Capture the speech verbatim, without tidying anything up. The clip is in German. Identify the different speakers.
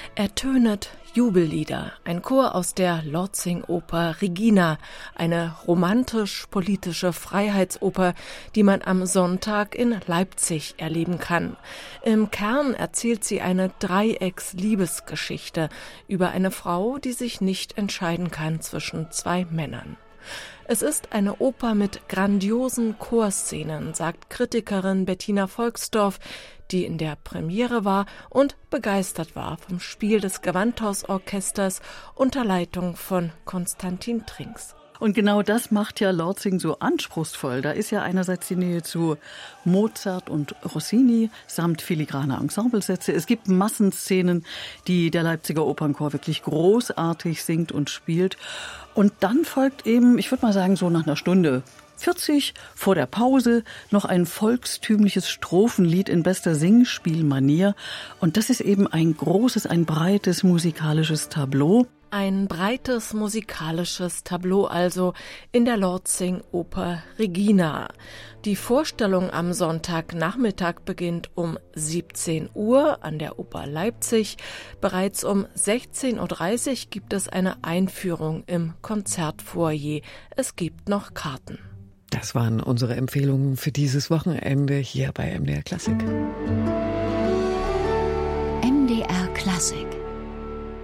Speaker 1: Ertönet Jubellieder, ein Chor aus der Lorzing-Oper Regina, eine romantisch-politische Freiheitsoper, die man am Sonntag in Leipzig erleben kann. Im Kern erzählt sie eine Dreiecks-Liebesgeschichte über eine Frau, die sich nicht entscheiden kann zwischen zwei Männern. Es ist eine Oper mit grandiosen Chorszenen, sagt Kritikerin Bettina Volksdorf, die in der Premiere war und begeistert war vom Spiel des Gewandhausorchesters unter Leitung von Konstantin Trinks.
Speaker 2: Und genau das macht ja Lorzing so anspruchsvoll. Da ist ja einerseits die Nähe zu Mozart und Rossini samt filigraner Ensemblesätze. Es gibt Massenszenen, die der Leipziger Opernchor wirklich großartig singt und spielt. Und dann folgt eben, ich würde mal sagen, so nach einer Stunde vierzig vor der Pause noch ein volkstümliches Strophenlied in bester Singspielmanier. Und das ist eben ein großes, ein breites musikalisches Tableau.
Speaker 1: Ein breites musikalisches Tableau also in der Lorzing-Oper Regina. Die Vorstellung am Sonntagnachmittag beginnt um siebzehn Uhr an der Oper Leipzig. Bereits um sechzehn Uhr dreißig gibt es eine Einführung im Konzertfoyer. Es gibt noch Karten.
Speaker 3: Das waren unsere Empfehlungen für dieses Wochenende hier bei M D R Klassik.
Speaker 4: M D R Klassik.